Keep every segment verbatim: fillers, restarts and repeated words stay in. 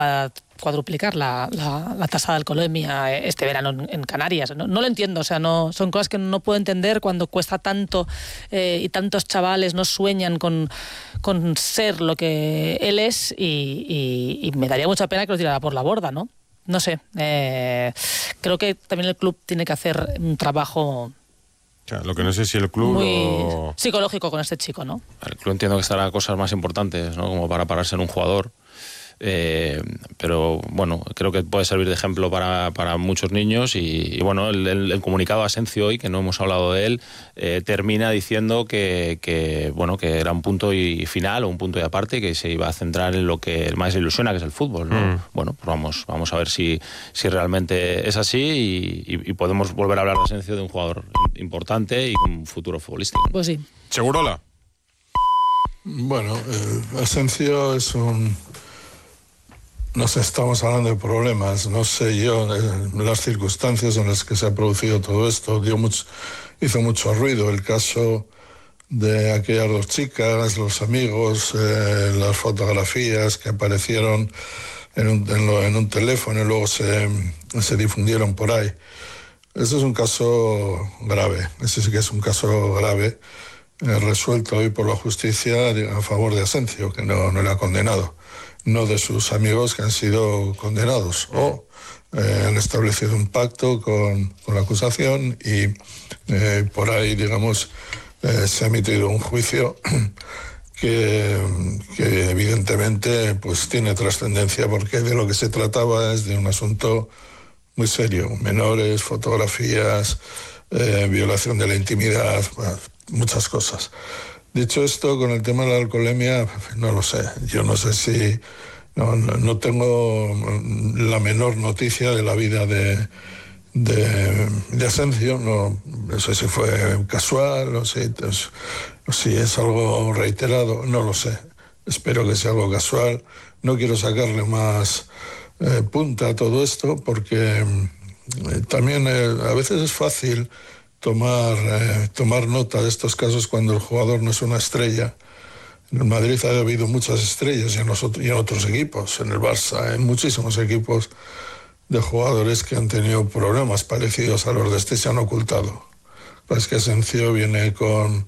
a cuadruplicar la, la, la tasa de alcoholemia este verano en, en Canarias. No, no lo entiendo, o sea, no son cosas que no puedo entender cuando cuesta tanto eh, y tantos chavales no sueñan con, con ser lo que él es y, y, y me daría mucha pena que lo tirara por la borda, ¿no? No sé, eh, creo que también el club tiene que hacer un trabajo... Claro, lo que no sé si el club... Muy lo... psicológico con este chico, ¿no? El club entiendo que estará cosas más importantes, ¿no? Como para pararse en un jugador. Eh, pero bueno, creo que puede servir de ejemplo para, para muchos niños y, y bueno, el, el, el comunicado de Asencio hoy, que no hemos hablado de él, eh, termina diciendo que, que bueno, que era un punto y final o un punto y aparte, que se iba a centrar en lo que más ilusiona, que es el fútbol, ¿no? Mm. Bueno, pues vamos, vamos a ver si, si realmente es así y, y, y podemos volver a hablar de Asencio, de un jugador importante y con un futuro futbolístico. Pues sí. ¿Segurola? Bueno, eh, Asencio es un... No sé, estamos hablando de problemas, no sé yo, eh, las circunstancias en las que se ha producido todo esto, dio mucho, hizo mucho ruido el caso de aquellas dos chicas, los amigos, eh, las fotografías que aparecieron en un, en, lo, en un teléfono y luego se, se difundieron por ahí. Ese es un caso grave, ese sí que es un caso grave, eh, resuelto hoy por la justicia a favor de Asencio, que no, no le ha condenado. No de sus amigos que han sido condenados o eh, han establecido un pacto con, con la acusación y eh, por ahí, digamos, eh, se ha emitido un juicio que, que evidentemente pues tiene trascendencia porque de lo que se trataba es de un asunto muy serio, menores, fotografías, eh, violación de la intimidad, bueno, muchas cosas. Dicho esto, con el tema de la alcoholemia, no lo sé. Yo no sé si... No, no, no tengo la menor noticia de la vida de, de, de Asencio. No, no sé si fue casual, no sé si es algo reiterado, no lo sé. Espero que sea algo casual. No quiero sacarle más eh, punta a todo esto porque eh, también eh, a veces es fácil... Tomar, eh, tomar nota de estos casos cuando el jugador no es una estrella. En el Madrid ha habido muchas estrellas y en, los otros, y en otros equipos, en el Barça, en muchísimos equipos de jugadores que han tenido problemas parecidos a los de este, se han ocultado. Es que Asencio viene con,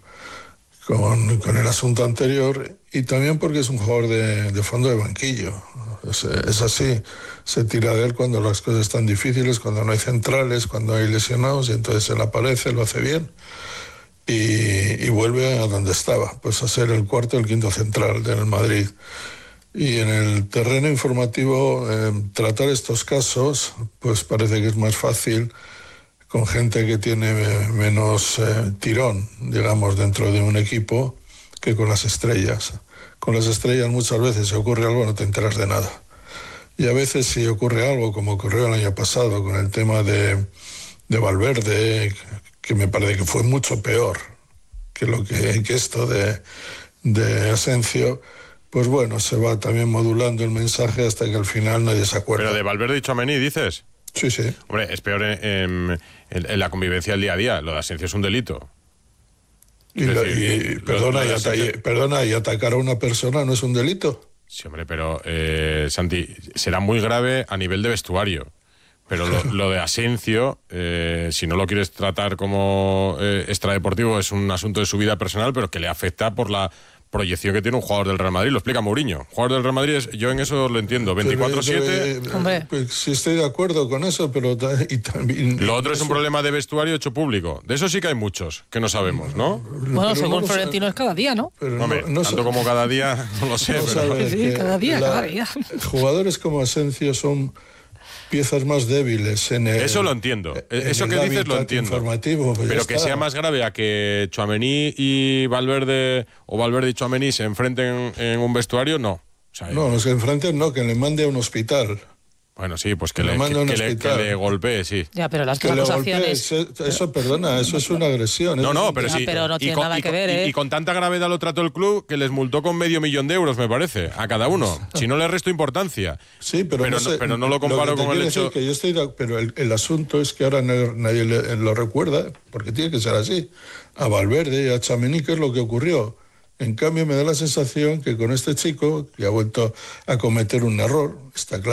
con, con el asunto anterior y también porque es un jugador de, de fondo de banquillo. Es, es así, se tira de él cuando las cosas están difíciles, cuando no hay centrales, cuando hay lesionados, y entonces él aparece, lo hace bien y, y vuelve a donde estaba, pues a ser el cuarto o el quinto central del Madrid. Y en el terreno informativo, eh, tratar estos casos, pues parece que es más fácil con gente que tiene menos eh, tirón, digamos, dentro de un equipo que con las estrellas. Con las estrellas muchas veces si ocurre algo no te enteras de nada. Y a veces si ocurre algo, como ocurrió el año pasado con el tema de, de Valverde, que me parece que fue mucho peor que, lo que, que esto de, de Asencio, pues bueno, se va también modulando el mensaje hasta que al final nadie se acuerda. ¿Pero de Valverde y Tchouaméni dices? Sí, sí. Hombre, es peor en, en, en la convivencia del día a día. Lo de Asencio es un delito. Y, lo, decir, y, perdona, lo, lo y, ata- perdona, y atacar a una persona no es un delito. Sí, hombre, pero eh, Santi, será muy grave a nivel de vestuario. Pero lo, lo de Asencio, eh, si no lo quieres tratar como eh, extradeportivo, es un asunto de su vida personal, pero que le afecta por la proyección que tiene un jugador del Real Madrid. Lo explica Mourinho. Jugador del Real Madrid, es, yo en eso lo entiendo, veinticuatro siete... Hombre. Pues sí estoy de acuerdo con eso, pero ta- y también... Lo otro es un problema de vestuario hecho público. De eso sí que hay muchos que no sabemos, ¿no? Bueno, Pero según no Florentino es cada día, ¿no? Pero Hombre, no, no tanto sa- como cada día, no lo sé. no pero... sabe Sí, que cada día, la- cada día. Jugadores como Asencio son piezas más débiles en el... Eso lo entiendo. en Eso el que dices lo hábitat entiendo. informativo, pues ya Pero que está. sea más grave a que Tchouaméni y Valverde, o Valverde y Tchouaméni se enfrenten en un vestuario, no. O sea, No, los que enfrenten no, que le mande a un hospital. bueno, sí, pues que, que le, lo mande a un que, que le, que hospital. le golpee, sí. Ya, pero las Que le acusaciones... golpee, eso, eso, perdona, eso es una agresión. No, eso no, es un pero Ya, sí. pero no y tiene con, nada y que con- ver, y- ¿eh? y con tanta gravedad lo trató el club que les multó con medio millón de euros, me parece, a cada uno. Si no le resto importancia. Sí, pero, Pero no, no- sé, pero no lo comparo que te con el quiero hecho- decir que yo estoy de- pero el, el asunto es que ahora no- nadie le- lo recuerda, porque tiene que ser así. A Valverde y a Tchouaméni, ¿qué es lo que ocurrió? En cambio, me da la sensación que con este chico, que ha vuelto a cometer un error, está claro.